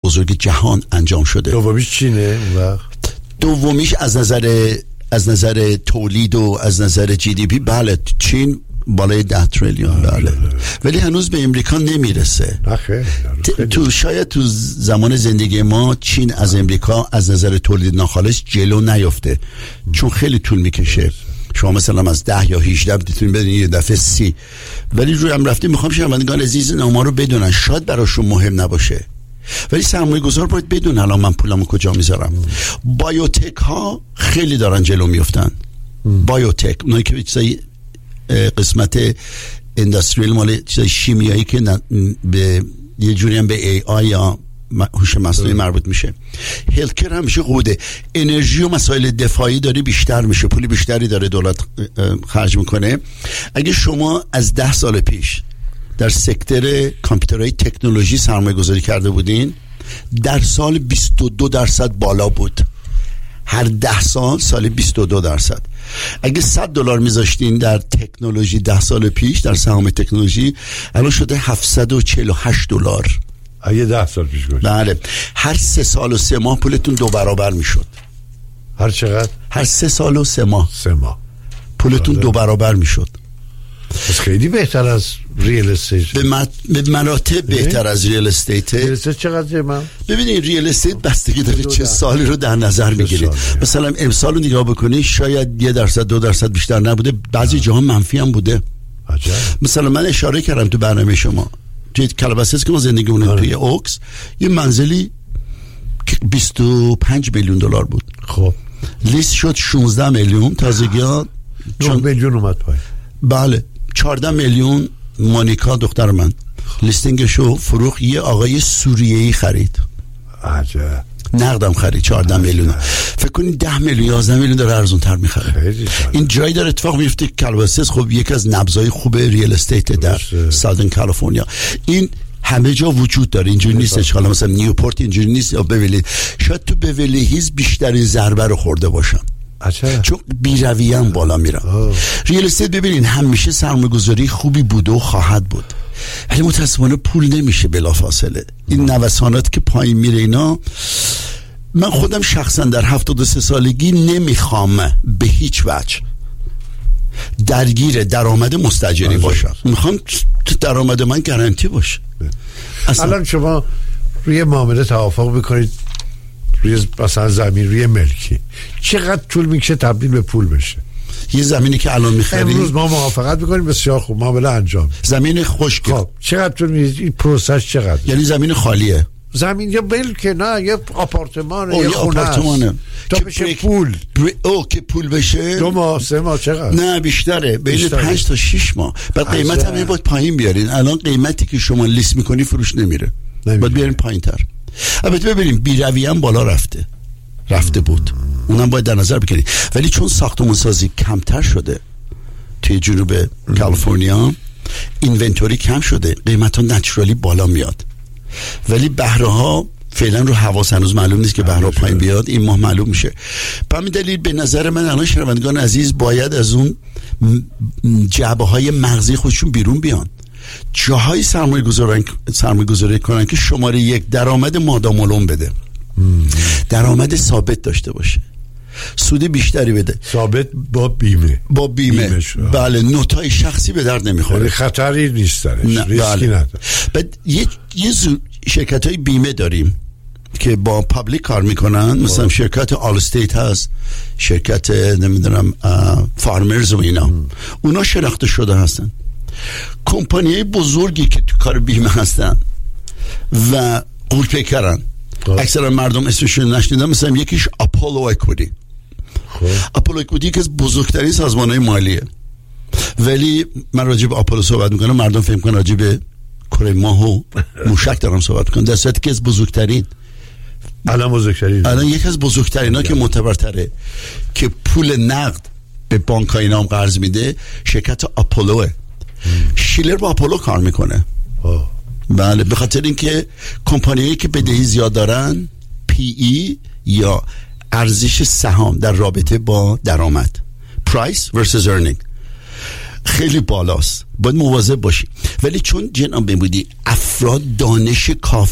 بزرگ جهان انجام شده. دومیش چینه اون وقت؟ دومیش از نظر تولید و از نظر جی دی پی بله چین بالای 10 تریلیون بله، ولی هنوز به امریکا نمیرسه. تو شاید تو زمان زندگی ما چین از امریکا از نظر تولید ناخالص جلو نیفته، چون خیلی طول میکشه. شما مثلا از 10 یا 18 بتونید بدین یه دفعه 30، ولی روی هم رفته. میخوام شنوندگان عزیز ما رو بدونن، شاید براشون مهم نباشه ولی سرمایه گذار باید بدون الان من پولمو کجا میذارم. بایوتک ها خیلی دارن جلو میفتن. بایوتک اونایی که چیزای قسمت اندستریال مال چیزای شیمیایی که به یه جوری هم به ای آی یا هوش مصنوعی مربوط میشه. هلتکر همیشه خوده. انرژی و مسائل دفاعی داره بیشتر میشه، پولی بیشتری داره دولت خرج میکنه. اگه شما از 10 سال پیش در سکتور کامپیوترهای تکنولوژی سرمایه گذاری کرده بودین، در سال 22% بالا بود. هر 10 سال سالی 22%. اگه $100 میذاشتین در تکنولوژی 10 سال پیش در سهام تکنولوژی، الان شده $748. اگه 10 سال پیش گذشت بله، هر 3 سال و 3 ماه پولتون 2 برابر میشد. هر چقدر؟ هر 3 سال و 3 ماه 3 ماه پولتون 2 برابر میشد. پس خیلی بهتر از ریل استیت، به مراتب بهتر از ریل استیت. ریل استیت چقدر من؟ ببینید ریل استیت بستگی داره چه سالی رو در نظر میگیرید. مثلا امسال رو نگاه بکنید شاید 1% 2% بیشتر نبوده، بعضی جاها منفی هم بوده. عجب. مثلا من اشاره کردم تو برنامه شما توی کلاباسس که ما زندگی مونیم توی اوکس، یه منزلی $25 میلیون بود. خب لیست شد 16 میلیون، تازگی ها 9 میلیون اومد پایین. بله 14 میلیون. مونیکا دختر من لیستینگشو فروخت، یه آقای سوریه‌ای خرید. عجب. نقدم خرید 14 میلیون. فکر کنید 10 میلیون 11 میلیون داره ارزون تر میخره. این جایی داره اتفاق میفته. کلاباسس خب یکی از نبضای خوب ریل استیت در سادن کالیفرنیا. این همه جا وجود داره، اینجوری نیستش. حالا مثلا نیوپورت اینجوری نیست یا بیولی. شاید تو بیولی هیلز بیشترین ضربه رو خورده باشم چون بی‌رویه هم بالا میرم. ریل استیت ببینین همیشه سرمایه‌گذاری خوبی بوده و خواهد بود، ولی متاسفانه پول نمیشه بلافاصله. این نوسانات که پایین میره اینا، من خودم شخصا در 73 سالگی نمیخوام به هیچ وجه درگیر درآمد مستاجری باشم. میخوام درآمد من گارانتی باشه. الان شما روی معامله توافق بکنید روی مثلا زمین روی ملکی، چقدر طول میکشه تبدیل به پول بشه؟ یه زمینی که الان میخریم امروز ما موافقت میکنیم بسیار خوب معامله انجام، زمین خشک. خب چقدر طول میکشه این پروسش؟ چقدر؟ یعنی زمین خالیه، زمین یا ملک، نه یه آپارتمان یه خونه آپارتمانه تا بشه پول. که پول بشه 2 ماه 3 ماه چقدر؟ نه بیشتره، بین 5 تا 6 ماه. بعد قیمت هم باید پایین بیارین. الان قیمتی که شما لیست میکنی فروش نمیره، باید بیارین پایین تر. البته ببینیم بی‌رویه هم بالا رفته بود، اونم باید در نظر بگیرید. ولی چون ساختمان سازی کمتر شده توی جنوب کالیفرنیا، اینونتوری کم شده، قیمت ها نچرالی بالا میاد. ولی بهره ها فعلا رو حواس هنوز معلوم نیست که بهره پایین بیاد، این ماه معلوم میشه. به همین دلیل به نظر من الان شنوندگان عزیز باید از اون جعبه های مغزی خودشون بیرون بیان، جاهای سرمایه گذاری کنن که شماره 1 درآمد مادام العمر بده، درآمد ثابت داشته باشه، سود بیشتری بده، ثابت با بیمه. بله، نوتای شخصی به درد نمیخوره، خطری نیست درش، ریسکی نداره. بعد یه شرکت های بیمه داریم که با پابلیک کار میکنن، مثلا شرکت آل استیت هست، شرکت نمیدونم فارمرز و اینا، اونا شناخته شده هستن. کمپانیای بزرگی که تو کار بیمه هستن و قول پیکرن، اکثرا مردم اسمشون نشنیدن، مثلا یکیش اپولو اکویتی. اپولو اکویتی که از بزرگترین سازمان‌های مالیه، ولی من راجع به اپولو صحبت میکنم، مردم فهم کنن راجع به کره ماه و موشک دارم صحبت میکنم، در صورتی که از بزرگترین الان یکی از بزرگترینا که معتبرتره که پول نقد به بانک‌ها اینا هم قرض میده، شرکت اپولوه. شیلر با اپولو کار میکنه. بله، به خاطر اینکه کمپانیایی که بدهی زیاد دارن PE یا ارزش سهام در رابطه با درآمد، price versus earning، خیلی بالاست، باید مواظب باشی. ولی چون جناب بودی افراد دانش کافی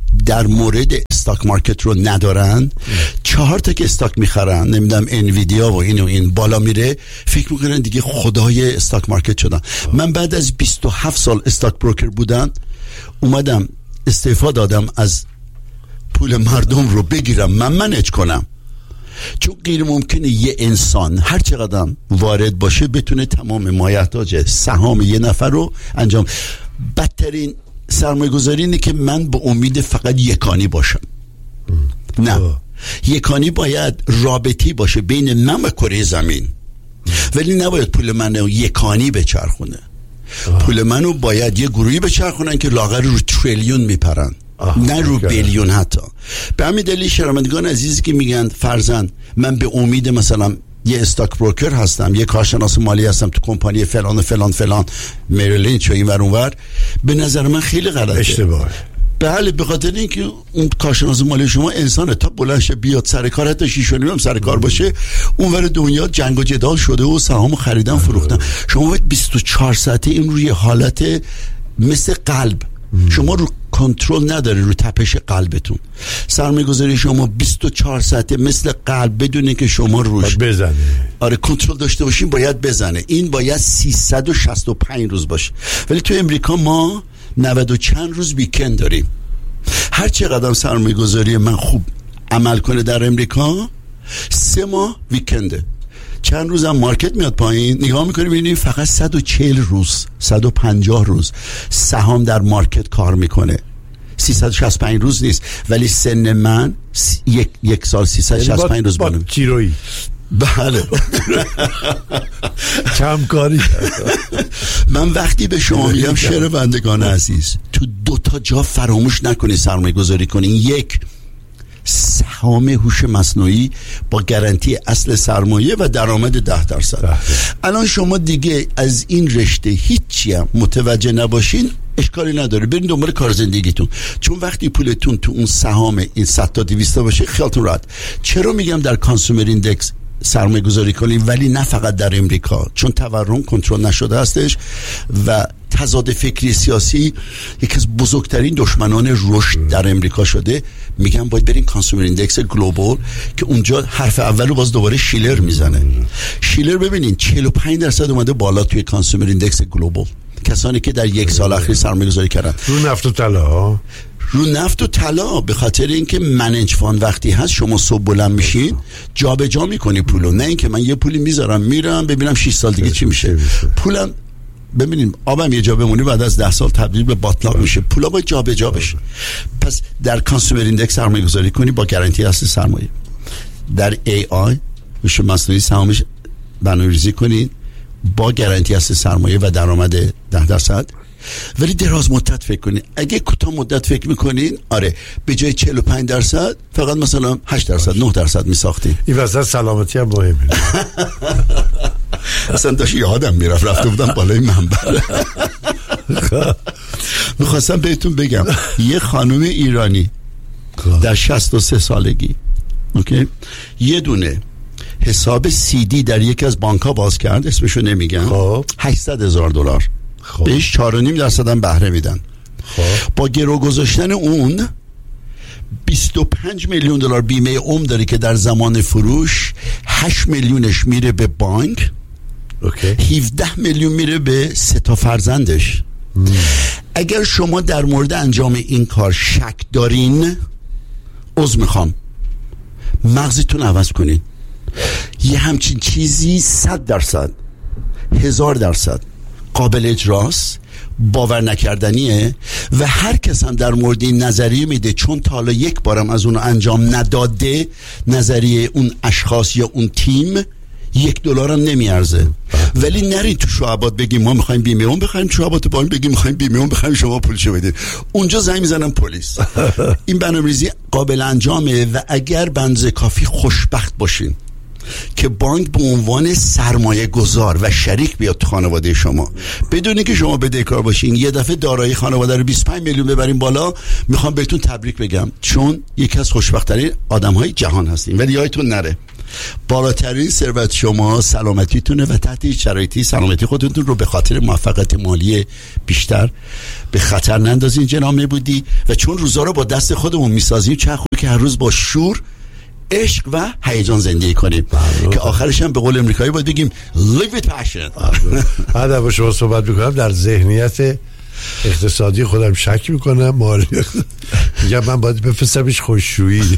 در مورد استاک مارکت رو ندارن، 4 تا که استاک میخرن، نمیدونم انویدیا و این بالا میره، فکر میکنن دیگه خدای استاک مارکت شدن. من بعد از 27 سال استاک بروکر بودن اومدم استعفا دادم از پول مردم رو بگیرم من منیج کنم، چون غیر ممکنه یه انسان هر چقدر وارد باشه بتونه تمام مایحتاج سهام یه نفر رو انجام. بدترین سرمایه گذاری اینه که من به امید فقط یکانی باشم. نه، یکانی باید رابطی باشه بین من و کره زمین، ولی نباید پول من یکانی بچرخونه. پول منو باید یه گروهی بچرخونن که لاغر رو تریلیون میپرن، نه رو بیلیون. حتی به همین دلیل شنوندگان عزیزی که میگن فرزند من به امید مثلا یه استاک بروکر هستم، یه کارشناس مالی هستم تو کمپانی فلان و فلان فلان مریلینچ و این ور اون ور، به نظر من خیلی غلطه، اشتباهه. بله، به خاطر اینکه اون کارشناس مالی شما انسانه، تا بلند شه بیاد سر کار، حتی 6 هم سر کار باشه، اونور دنیا جنگ و جدال شده و سهامو خریدن فروختن. شما باید 24 ساعته این روی حالت مثل قلب، شما رو کنترل نداره رو تپش قلبتون. سرمایه‌گذاری شما 24 ساعته مثل قلب، بدونه که شما روش بزنه. آره کنترل داشته باشین، باید بزنه. این باید 365 روز باشه. ولی تو امریکا ما 90 و چند روز ویکند داریم. هر چقدر سرمایه‌گذاری من خوب عمل کنه در امریکا 3 ماه ویکنده. چند روز هم مارکت میاد پایین، نگاه میکنی میبینی فقط 140 روز 150 روز سهام در مارکت کار میکنه. 365 روز نیست، ولی سن من یک سال 365 روز بالا چیرویی. بله کم کاری. من وقتی به شما میگم شنوندگان عزیز، تو 2 تا جا فراموش نکنی سرمایه گذاری کنین. یک، سهام هوش مصنوعی با گارانتی اصل سرمایه و درآمد 10%. الان شما دیگه از این رشته هیچی هم متوجه نباشین، اشکالی نداره، برین دنبال کار زندگیتون. چون وقتی پولتون تو اون سهام این 100 تا 200 باشه، خیالتون راحت. چرا میگم در کانسومر ایندکس سرمایه گذاری کنیم، ولی نه فقط در امریکا، چون تورم کنترل نشده هستش و تضاد فکری سیاسی یکی از بزرگترین دشمنان رشد در امریکا شده. میگم باید برین کانسومر ایندکس گلوبال که اونجا حرف اولو باز دوباره شیلر میزنه. شیلر ببینین 45% اومده بالا توی کانسومر ایندکس گلوبال، کسانی که در 1 سال اخیر سرمایه گذاری کردن رو نفت و طلا. رو نفت و طلا، به خاطر اینکه منیج فاند وقتی هست شما صبح بلند میشین جابجا میکنی پولو، نه اینکه من یه پولی میذارم میرم ببینم 6 سال دیگه چی میشه. پولم ببینیم آبم یه جا بمونی بعد از 10 سال تبدیل به باطلاق میشه. پولا باید جابجا بشه. پس در کانسومر ایندکس سرمایه گذاری کنی با گارانتی اصل سرمایه. در AI هوش مصنوعی سهامش برنامه‌ریزی کنین با گارانتی اصل سرمایه و درآمد 10%. ولی دراز مدت فکر کنین. اگه کوتاه مدت فکر میکنین، آره به جای 45% فقط مثلا 8% 9% میساختین. این واسه سلامتی هم مهمه. اصلا داشت یادم میرفت رفته بودم بالای منبر. میخواستم بهتون بگم یه خانم ایرانی در 63 سالگی اوکی یه دونه حساب CD در یکی از بانک‌ها باز کرد، اسمشو نمیگم، $800,000 بهش 4.5% هم بهره میدن. با گرو گذاشتن اون $25 میلیون بیمه عمر داره که در زمان فروش 8 میلیونش میره به بانک، 17 میلیون میره به 3 تا فرزندش. اگر شما در مورد انجام این کار شک دارین، عذر میخوام، مغزتون عوض کنین. یه همچین چیزی 100% 1000% قابل اجراست، باور نکردنیه و هر کس هم در مورد این نظریه میده، چون تا حالا یک بارم از اون انجام نداده، نظریه اون اشخاص یا اون تیم $1 هم نمیارزه. ولی نرید تو شعبات بگیم ما میخوایم بیمه اون بخریم، شعبات بالا بگیم میخوایم بیمه اون بخریم، شما پولشو بدید، اونجا زنگ میزنن پلیس. این برنامه‌ریزی قابل انجامه و اگر بنز کافی خوشبخت باشین که بانک به عنوان سرمایه گذار و شریک بیاد تو خانواده شما، بدونی که شما بدهکار باشین، یه دفعه دارایی خانواده رو 25 میلیون ببرین بالا، میخوام بهتون تبریک بگم، چون یکی از خوشبخت‌ترین آدم‌های جهان هستین. ولی یادتون نره بالاترین ثروت شما سلامتیتونه و تحت هیچ شرایطی سلامتی خودتون رو به خاطر موفقیت مالی بیشتر به خطر نندازین جناب میبودی. و چون روزا رو با دست خودمون میسازیم چه خوبه که هر روز با شور، عشق و هیجان زندگی کنیم که آخرش هم به قول امریکایی باید بگیم live with passion. بعد با شما صحبت میکنم در ذهنیت اقتصادی خودم شک میکنم، مالی میگم من باید بفرستمش خوششویی.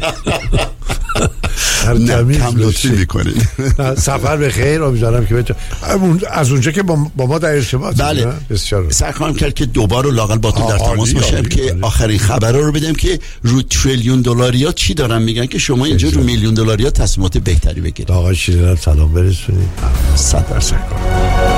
نه کم لطفی میکنید. سفر به خیر، امیدوارم که از اونجا که با ما در ارتباط. بله بسیار سعی خواهم کرد که دوباره لااقل با تو در تماس باشم که آخرین خبرها رو بدم که رو تریلیون دلاریا چی دارن میگن که شما اینجا رو میلیون دلاریا تصمیمات بهتری بگیرید. آقا شیرین سلام برسونید. 100%.